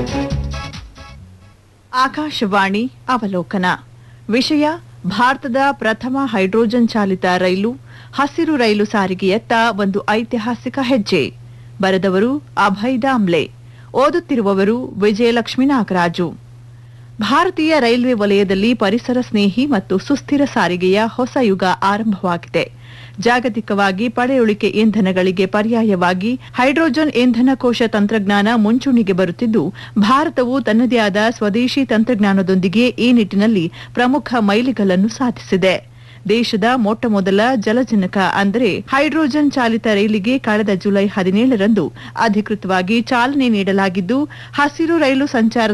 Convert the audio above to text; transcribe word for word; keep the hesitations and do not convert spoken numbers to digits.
ಆಕಾಶವಾಣಿ ಅವಲೋಕನ ವಿಷಯ ಭಾರತದ ಪ್ರಥಮ ಹೈಡ್ರೋಜನ್ ಚಾಲಿತ ರೈಲು ಹಸಿರು ರೈಲು ಸಾರಿಗೆಯತ್ತ ಒಂದು ಐತಿಹಾಸಿಕ ಹೆಜ್ಜೆ. ಬರೆದವರು ಅಭಯ್ ದಾಮ್ಲೆ. ಓದುತ್ತಿರುವವರು ವಿಜಯಲಕ್ಷ್ಮೀ ನಾಗರಾಜು. ಭಾರತೀಯ ರೈಲ್ವೆ ವಲಯದಲ್ಲಿ ಪರಿಸರ ಸ್ನೇಹಿ ಮತ್ತು ಸುಸ್ಥಿರ ಸಾರಿಗೆಯ ಹೊಸ ಯುಗ ಆರಂಭವಾಗಿದೆ. ಜಾಗತಿಕವಾಗಿ ಪಳೆಯುಳಿಕೆ ಇಂಧನಗಳಿಗೆ ಪರ್ಯಾಯವಾಗಿ ಹೈಡ್ರೋಜನ್ ಇಂಧನ ಕೋಶ ತಂತ್ರಜ್ಞಾನ ಮುಂಚೂಣಿಗೆ ಬರುತ್ತಿದ್ದು, ಭಾರತವು ತನ್ನದೇ ಆದ ಸ್ವದೇಶಿ ತಂತ್ರಜ್ಞಾನದೊಂದಿಗೆ ಈ ನಿಟ್ಟಿನಲ್ಲಿ ಪ್ರಮುಖ ಮೈಲಿಗಲ್ಲನ್ನು ಸಾಧಿಸಿದೆ. ದೇಶದ ಮೊಟ್ಟಮೊದಲ ಜಲಜನಕ ಅಂದರೆ ಹೈಡ್ರೋಜನ್ ಚಾಲಿತ ರೈಲಿಗೆ ಕಳೆದ ಜುಲೈ ಹದಿನೇಳರಂದು ಅಧಿಕೃತವಾಗಿ ಚಾಲನೆ ನೀಡಲಾಗಿದ್ದು, ಹಸಿರು ರೈಲು ಸಂಚಾರದ